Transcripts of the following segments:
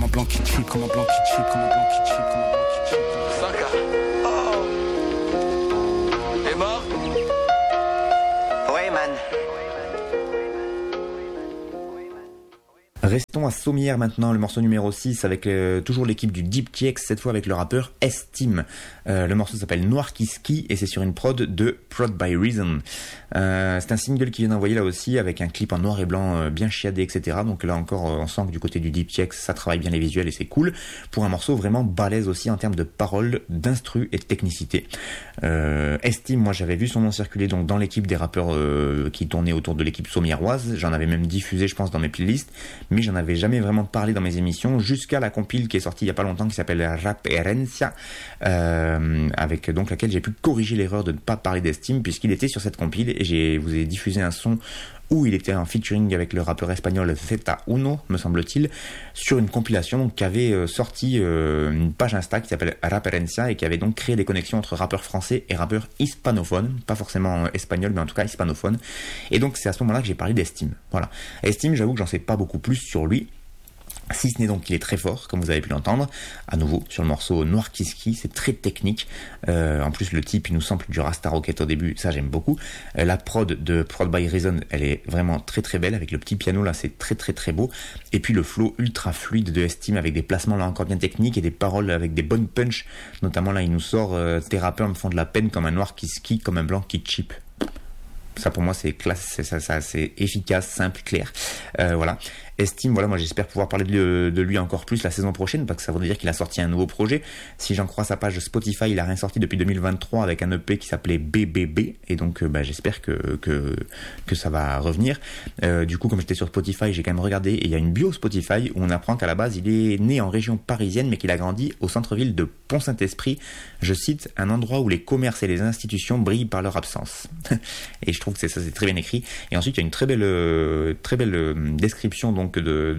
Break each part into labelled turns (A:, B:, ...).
A: comme un blanc qui chip, comme un blanc qui chip, comme un blanc qui chip, comme un blanc qui chip.
B: Saka. Oh. T'es mort?
C: Ouais, man.
D: Restons à Sommières maintenant, le morceau numéro 6 avec toujours l'équipe du Deep TX, cette fois avec le rappeur S-Team. Le morceau s'appelle Noir qui Ski et c'est sur une prod de Prod by Reason. C'est un single qui vient d'envoyer là aussi avec un clip en noir et blanc bien chiadé, etc. Donc là encore on sent que du côté du Deep TX ça travaille bien les visuels et c'est cool. Pour un morceau vraiment balèze aussi en termes de paroles, d'instru et de technicité. S-Team, moi j'avais vu son nom circuler donc dans l'équipe des rappeurs qui tournaient autour de l'équipe sommiéroise. J'en avais même diffusé je pense dans mes playlists, mais j'en avais jamais vraiment parlé dans mes émissions jusqu'à la compile qui est sortie il y a pas longtemps qui s'appelle Rap Herencia, avec donc laquelle j'ai pu corriger l'erreur de ne pas parler d'Esteem puisqu'il était sur cette compile et je vous ai diffusé un son où il était en featuring avec le rappeur espagnol Z1, me semble-t-il, sur une compilation donc, qui avait sorti une page Insta qui s'appelle Rap Herencia et qui avait donc créé des connexions entre rappeurs français et rappeurs hispanophones, pas forcément espagnols mais en tout cas hispanophones. Et donc c'est à ce moment-là que j'ai parlé d'Esteem. Voilà. Esteem, j'avoue que j'en sais pas beaucoup plus sur lui. Si ce n'est donc qu'il est très fort, comme vous avez pu l'entendre, à nouveau sur le morceau Noir qui Ski, c'est très technique. En plus le type il nous sample du Rasta Rocket au début, ça j'aime beaucoup. La prod de Prod by Reason, elle est vraiment très très belle avec le petit piano là, c'est très très très beau. Et puis le flow ultra fluide de S-Team avec des placements là encore bien techniques et des paroles avec des bonnes punch. Notamment là il nous sort tes rappeurs me font de la peine comme un noir qui skie, comme un blanc qui chip. Ça pour moi c'est classe, c'est efficace, simple, clair. Voilà. S-Team, voilà, moi j'espère pouvoir parler de lui encore plus la saison prochaine parce que ça veut dire qu'il a sorti un nouveau projet. Si j'en crois sa page Spotify, il a rien sorti depuis 2023 avec un EP qui s'appelait BBB et donc j'espère que ça va revenir. Du coup, comme j'étais sur Spotify, j'ai quand même regardé et il y a une bio Spotify où on apprend qu'à la base il est né en région parisienne mais qu'il a grandi au centre-ville de Pont-Saint-Esprit. Je cite, un endroit où les commerces et les institutions brillent par leur absence. Et je trouve que c'est très bien écrit. Et ensuite il y a une très belle description donc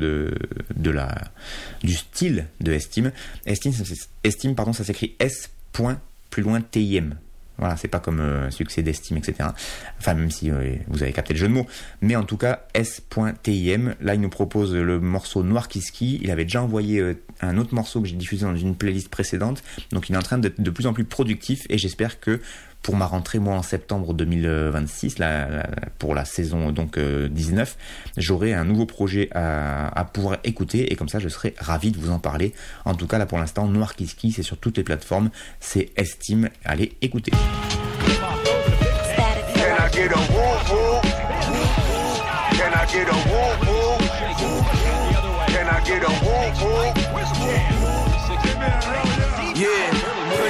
D: du style de S-Team. S-Team, pardon, ça s'écrit S. plus loin TIM. Voilà, c'est pas comme succès d'Esteem, etc. Enfin, même si vous avez capté le jeu de mots. Mais en tout cas, S.TIM. Là, il nous propose le morceau Noir qui Ski. Il avait déjà envoyé un autre morceau que j'ai diffusé dans une playlist précédente. Donc, il est en train d'être de plus en plus productif. Et j'espère que pour ma rentrée, moi, en septembre 2026, pour la saison donc 19, j'aurai un nouveau projet à pouvoir écouter. Et comme ça, je serai ravi de vous en parler. En tout cas, là, pour l'instant, Noir qui Ski, c'est sur toutes les plateformes. C'est S-Team. Allez, écoutez.
B: Yeah.